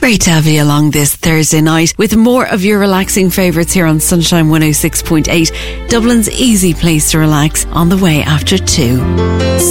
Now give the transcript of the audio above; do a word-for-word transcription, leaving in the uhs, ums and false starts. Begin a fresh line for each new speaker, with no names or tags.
Great to have you along this Thursday night with more of your relaxing favourites here on Sunshine one oh six point eight, Dublin's easy place to relax on the way after two.